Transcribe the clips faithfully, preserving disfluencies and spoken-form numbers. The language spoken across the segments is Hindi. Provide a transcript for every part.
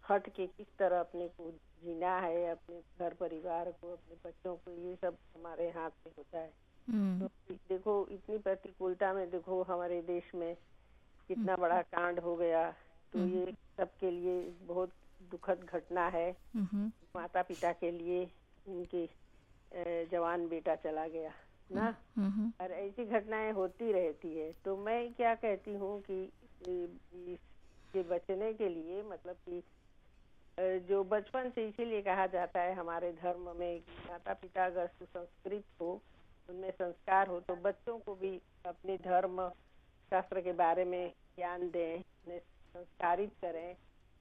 हट के किस तरह अपने को जीना है, अपने घर परिवार को, अपने बच्चों को, ये सब हमारे हाथ में होता है। हम्म, तो देखो इतनी प्रतिकूलता में देखो हमारे देश में कितना बड़ा कांड हो गया, तो हम्म, ये सबके लिए बहुत दुखद घटना है। हम्म, माता पिता के लिए उनके अ, जवान बेटा चला गया ना, हम्म, और ऐसी घटनाएं होती रहती है। तो मैं क्या कहती हूँ कि इ- इससे बचने के लिए, मतलब कि अ, जो बचपन से इसीलिए कहा जाता है हमारे धर्म में कि माता पिता अगर सुसंस्कृत हो, उनमें संस्कार हो, तो बच्चों को भी अपने धर्म शास्त्र के बारे में ज्ञान दें, उन्हें संस्कारित करें,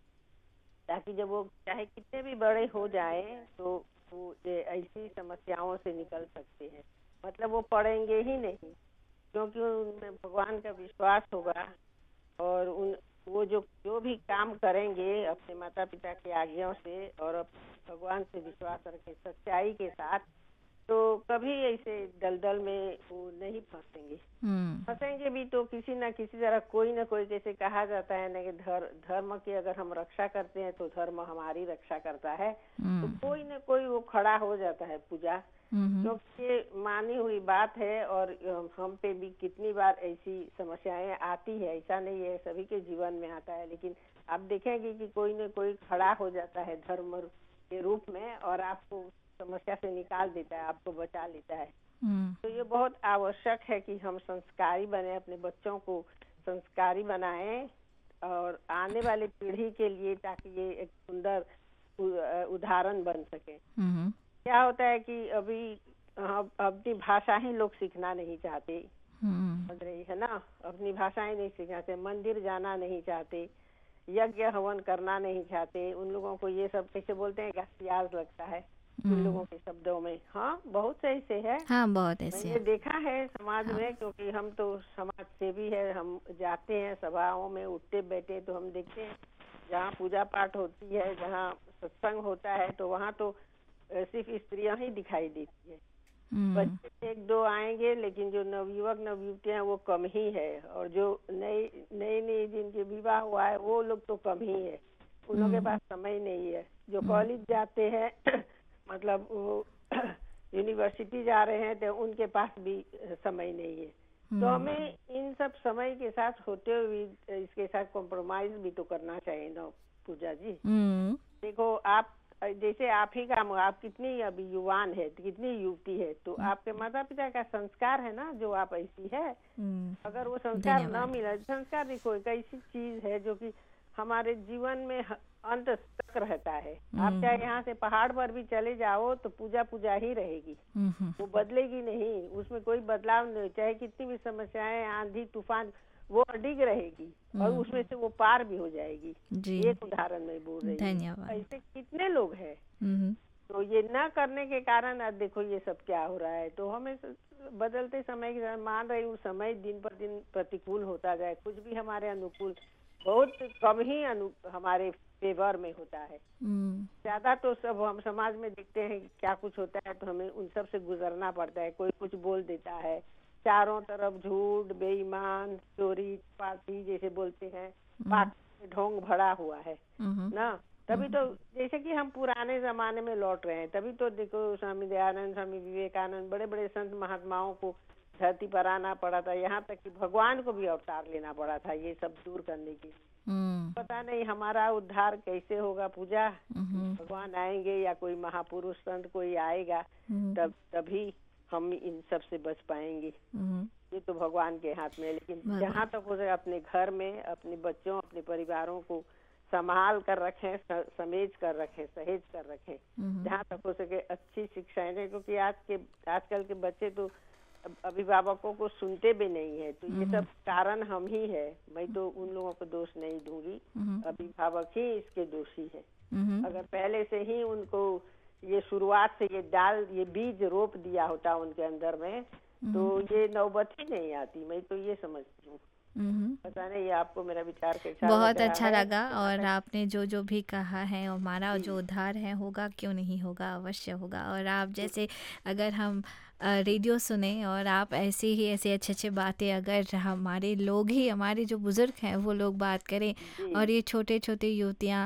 ताकि जब वो चाहे कितने भी बड़े हो जाए तो वो ये ऐसी समस्याओं से निकल सकते हैं। मतलब वो पढ़ेंगे ही नहीं, क्योंकि उनमें भगवान का विश्वास होगा, और उन वो जो जो भी काम करेंगे अपने माता पिता की आज्ञा से और अप- भगवान से विश्वास रखें सच्चाई के साथ, तो कभी ऐसे दलदल में वो नहीं फंसेंगे। हम्म, फंसेंगे भी तो किसी न किसी तरह, कोई न कोई, जैसे कहा जाता है ना कि धर, धर्म की अगर हम रक्षा करते हैं तो धर्म हमारी रक्षा करता है। तो हम्म, कोई न कोई वो खड़ा हो जाता है पूजा, हम्म, क्योंकि ये मानी हुई बात है। और अ, हम पे भी कितनी बार ऐसी समस्याएं आती है, ऐसा नहीं है सभी के जीवन में आता है, लेकिन आप देखेंगे कि कोई न कोई खड़ा हो जाता है धर्म के रूप में और आपको उस समस्या से निकाल देता है, आपको बचा लेता है। हम्म, तो ये बहुत आवश्यक है कि हम संस्कारी बने, अपने बच्चों को संस्कारी बनाएं और आने वाली पीढ़ी के लिए, ताकि ये एक सुंदर उ- उदाहरण बन सके। हम्म, क्या होता है कि अभी हम अपनी भाषा ही लोग सीखना नहीं चाहते, हम्म, समझ रही है ना, अपनी भाषाएं नहीं सीखना चाहते, मंदिर जाना नहीं चाहते, यज्ञ हवन करना नहीं चाहते। उन लोगों को ये सब कैसे बोलते हैं, घसियाज लगता है उन हम्म। लोगों के शब्दों में। हाँ, बहुत सही से है, हाँ, बहुत ऐसे मैंने हैं। देखा है समाज हाँ। में, क्योंकि हम तो समाज सेवी है, हम जाते हैं सभाओं में, उठते बैठे तो हम देखते हैं जहाँ पूजा पाठ होती है, जहाँ सत्संग होता है, तो वहाँ तो अ, सिर्फ स्त्रियां ही दिखाई देती है। हम्म, बच्चे एक दो आएंगे, लेकिन जो नवयुवक नवयुवतियां वो कम ही है, और जो नई नई नई जिनके विवाह हुआ है वो लोग तो कम ही है, उन लोगों के हम्म, पास समय नहीं है। जो हम्म, कॉलेज जाते हैं मतलब वो यूनिवर्सिटी जा रहे हैं, तो उनके पास भी समय नहीं है। तो हम्म, हमें इन सब समय के साथ होते हुए इसके साथ कॉम्प्रोमाइज भी तो करना चाहिए ना पूजा जी। हम्म, देखो आप, जैसे आप ही का, आप कितनी अभी युवान है, कितनी युवती है, तो आपके माता पिता का संस्कार है ना जो आप ऐसी है। हम्म, अगर वो संस्कार न धन्यवाद। मिला, संस्कार देखो एक ऐसी चीज है जो कि हमारे जीवन में ह- अंत तक रहता है। आप चाहे हम्म, यहाँ से पहाड़ पर भी चले जाओ तो पूजा पूजा ही रहेगी, हम्म, हम्म, वो बदलेगी नहीं, उसमें कोई बदलाव नहीं, चाहे कितनी भी समस्याएं, आंधी तूफान, वो अडिग रहेगी और हम्म, उसमें से वो पार भी हो जाएगी। जी, एक उदाहरण मैं बोल रही हूँ, धन्यवाद। ऐसे कितने लोग हैं। हम्म, तो ये न करने के कारण आज देखो ये सब क्या हो रहा है। तो हमें स- बदलते समय के साथ, मान रही हूँ समय दिन पर दिन प्रतिकूल होता जाए, कुछ भी हमारे अनुकूल, बहुत कम ही अनु हमारे फेवर में होता है। हम्म, ज्यादा तो सब हम समाज में देखते हैं कि क्या कुछ होता है, तो हमें उन सब से गुजरना पड़ता है। कोई कुछ बोल देता है, चारों तरफ झूठ, बेईमान, चोरी पार्टी जैसे बोलते हैं, हम्म, पाठ में ढोंग भरा हुआ है हम्म, ना। तभी तो जैसे कि हम पुराने जमाने में लौट रहे हैं, तभी तो देखो स्वामी दयानंद, स्वामी विवेकानंद, बड़े बड़े संत महात्माओं को धरती पर आना पड़ा था, यहाँ तक कि भगवान को भी अवतार लेना पड़ा था ये सब दूर करने के लिए। हम्म, पता नहीं हमारा उद्धार कैसे होगा पूजा, हम्म, भगवान आएंगे या कोई महापुरुष संत कोई आएगा, हम्म, तब तभी हम इन सब से बच पाएंगे। हम्म, ये तो भगवान के हाथ में है। लेकिन भगवान। जहाँ तक हो सके अपने घर में अपने बच्चों, अपने परिवारों को संभाल कर रखें, स- समेज कर रखें, सहेज कर रखें। हम्म, जहाँ तक हो सके अच्छी शिक्षाएं दें, क्योंकि आज के आजकल के बच्चे तो अब अभिभावकों को सुनते भी नहीं है। तो ये हम्म, सब कारण हम ही है, मैं तो उन लोगों को दोष नहीं दूंगी, हम्म, अभिभावक ही इसके दोषी है। हम्म, अगर पहले से ही उनको ये शुरुआत से ये डाल, ये बीज रोप दिया होता उनके अंदर में, तो हम्म, ये नौबत ही नहीं आती, मैं तो ये समझती हूँ। हम्म। पता नहीं आपको मेरा विचार कैसा लग बहुत रहा अच्छा है, लगा, जहाँ और तक आपने जो जो भी कहा है, हमारा जो जी उद्धार है होगा, क्यों नहीं होगा, अवश्य होगा। और आप जी जैसे, अगर हम अ, रेडियो सुने और आप ऐसे ही ऐसे अच्छे अच्छे बातें, अगर हमारे लोग ही, हमारे जो बुज़ुर्ग हैं वो लोग बात करें, जी और ये छोटे छोटे युवतियाँ